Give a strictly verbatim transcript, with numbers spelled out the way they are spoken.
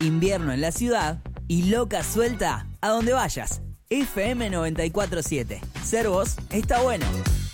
invierno en la ciudad y loca suelta a donde vayas. F M noventa y cuatro punto siete. Ser vos está bueno.